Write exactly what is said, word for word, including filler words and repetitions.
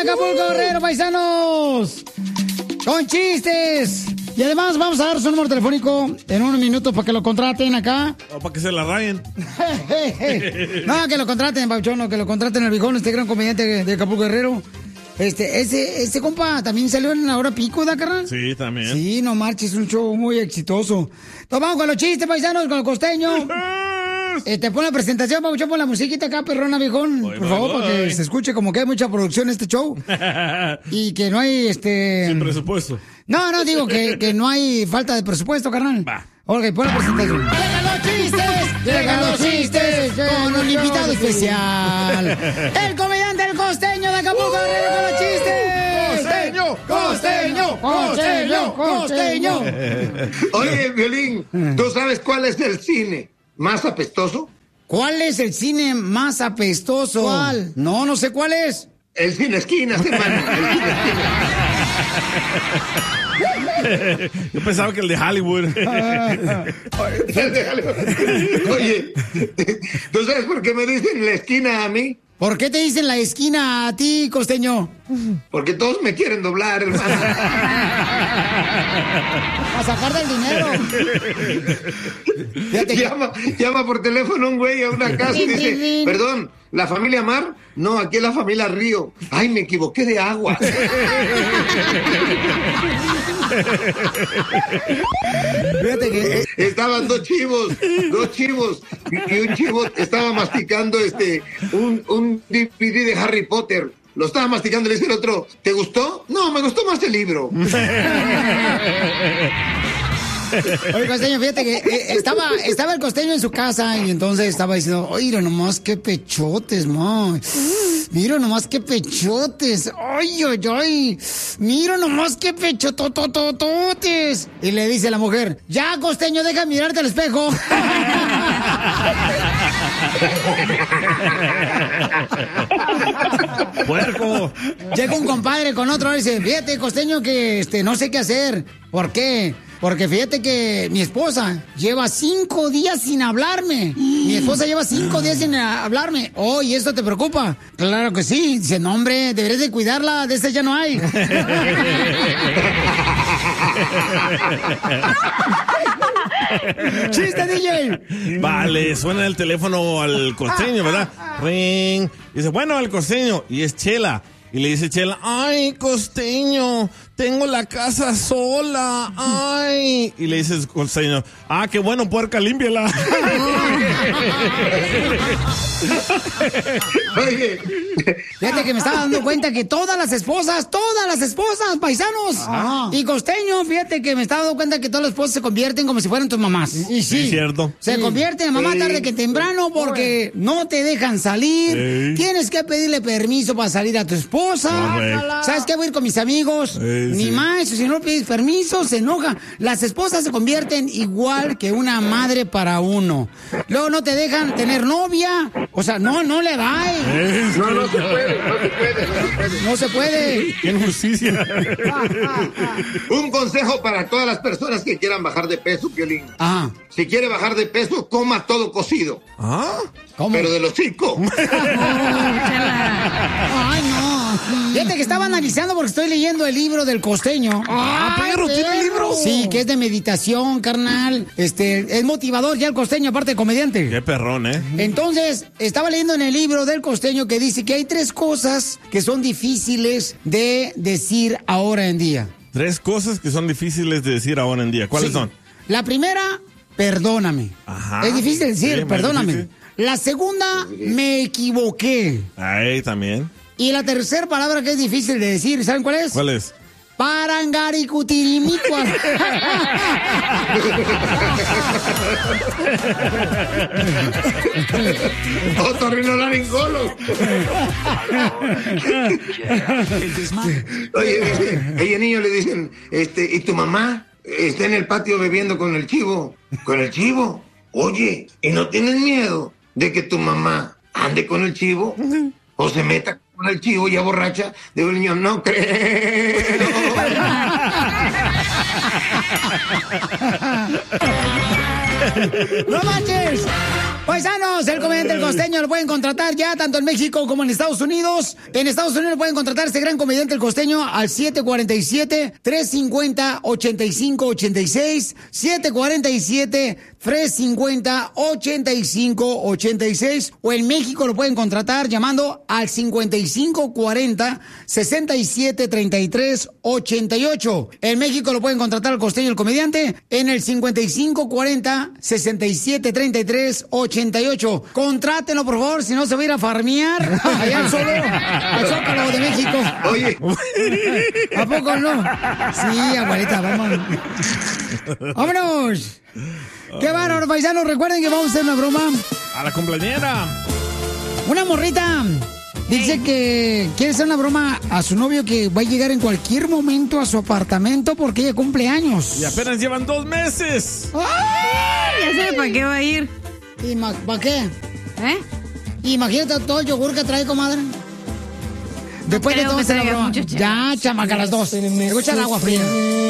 Acapulco, Guerrero, paisanos. Con chistes. Y además vamos a dar su número telefónico en unos minutos para que lo contraten acá. O para que se la rayen. No, que lo contraten, Pauchón, que lo contraten al viejón, este gran comediante de Acapulco, Guerrero. Este, ese, ese compa también salió en la hora pico, ¿da, carnal? Sí, también. Sí, no marches, un show muy exitoso. Tomamos con los chistes, paisanos, con el costeño. Este, pon la presentación, Pauchón, pon la musiquita acá, perrona, viejón. Voy, por voy, favor, voy. para que se escuche como que hay mucha producción en este show. Y que no hay, este... Sin presupuesto. No, no, digo que, que no hay falta de presupuesto, carnal. Va. Ok, pon la presentación. ¡Llegan los chistes! ¡Llegan los chistes! Con un invitado especial. El comediante El Costeño de Acapulco, Guerrero, con los chistes. ¡Costeño! ¡Costeño! ¡Costeño! ¡Costeño! Oye, Violín, ¿tú sabes cuál es el cine más apestoso? ¿Cuál es el cine más apestoso? ¿Cuál? No, no sé cuál es. El cine esquinas, hermano. El cine esquinas. Yo pensaba que el de Hollywood. Oye, ¿tú sabes por qué me dicen la esquina a mí? ¿Por qué te dicen la esquina a ti, Costeño? Porque todos me quieren doblar, hermano. A sacar del dinero. Fíjate que- Llama, llama por teléfono un güey a una casa y dice, perdón, ¿la familia Mar? No, aquí es la familia Río. Ay, me equivoqué de agua. Fíjate que... eh, Estaban dos chivos, dos chivos, y y un chivo estaba masticando este un, un D V D de Harry Potter. Lo estaba masticando y le dice el otro, ¿te gustó? No, me gustó más el libro. Oye, Costeño, fíjate que eh, estaba, estaba el Costeño en su casa y entonces estaba diciendo, oye, nomás qué pechotes, man. Mira nomás qué pechotes. Ay, ay, ay. Mira nomás qué pechototototes. Y le dice la mujer, ya, Costeño, deja de mirarte al espejo. Puerco. Llega un compadre con otro y dice, fíjate, Costeño, que este, no sé qué hacer. ¿Por qué? Porque fíjate que mi esposa lleva cinco días sin hablarme. Mi esposa lleva cinco días sin hablarme. Oh, ¿y esto te preocupa? Claro que sí. Dice, no, hombre, deberías de cuidarla. De esa ya no hay. ¡Chiste, D J! Vale, suena el teléfono al costeño, ¿verdad? Ring. Dice, bueno, al costeño. Y es Chela. Y le dice Chela, ay, costeño, tengo la casa sola, ay. Y le dice el costeño, ah, qué bueno, puerca, límpiala. Oye, Fíjate que me estaba dando cuenta que todas las esposas, todas las esposas, paisanos. Ajá. Y Costeño, fíjate que me estaba dando cuenta que todas las esposas se convierten como si fueran tus mamás. Y sí. Sí, cierto. Se convierten en mamá Sí. tarde que temprano porque no te dejan salir. Ey. Tienes que pedirle permiso para salir a tu esposa. Correcto. ¿Sabes qué? Voy a ir con mis amigos. Ey, Ni sí. más. Si no pides permiso, se enoja. Las esposas se convierten igual que una madre para uno. Luego no te dejan tener novia. O sea, no, no le da. eh. no, no se puede, no se puede, no se puede. No se puede. ¡Qué injusticia! Un consejo para todas las personas que quieran bajar de peso, Piolín. Ajá. Si quiere bajar de peso, coma todo cocido. ¿Ah? ¿Cómo? Pero del hocico. Ay, no. Fíjate que estaba analizando porque estoy leyendo el libro del Costeño. Ah, perro, ¿tiene libro? Sí, que es de meditación, carnal. Este, es motivador ya el Costeño, aparte de comediante. Qué perrón, ¿eh? Entonces, estaba leyendo en el libro del Costeño que dice que hay tres cosas que son difíciles de decir ahora en día. Tres cosas que son difíciles de decir ahora en día. ¿Cuáles Sí. son? La primera, perdóname. Ajá. Es difícil decir, Sí, muy perdóname. difícil. La segunda, me equivoqué. Ahí también. Y la tercera palabra que es difícil de decir, ¿saben cuál es? ¿Cuál es? Parangaricutirimicua. Otorrinolaringólogo. Oye, dice, ella niño le dicen, este, ¿y tu mamá? Está en el patio bebiendo con el chivo. ¿Con el chivo? Oye, ¿y no tienes miedo de que tu mamá ande con el chivo? ¿O se meta con el chivo ya borracha? Digo el niño, no creo. ¡No manches! Paisanos, el comediante El Costeño lo pueden contratar ya tanto en México como en Estados Unidos. En Estados Unidos lo pueden contratar a este gran comediante El Costeño al siete cuatro siete, tres cinco cero, ocho cinco ocho seis, siete cuatro siete, tres cinco cero, ocho cinco ocho seis, o en México lo pueden contratar llamando al cincuenta y cinco cuarenta, sesenta y siete treinta y tres ochenta y ocho. En México lo pueden contratar al Costeño el comediante en el cincuenta y cinco cuarenta, sesenta y siete treinta y tres ochenta y ocho. Contrátenlo, por favor, si no se va a ir a farmear allá al solo, al Zócalo de México. Oye, ¿a poco no? Sí, abuelita, vamos. ¡Vámonos! ¡Qué bárbaro, paisanos! Recuerden que vamos a hacer una broma. A la cumpleañera. Una morrita dice que quiere hacer una broma a su novio que va a llegar en cualquier momento a su apartamento porque ella cumple años. Y apenas llevan dos meses. ¡Ay! Ya sé para qué va a ir. ¿Para qué? ¿Eh? Imagínate todo el yogur que trae, comadre. Después de todo, se la broma. Ya, chamaca, las dos. Escucha el agua fría.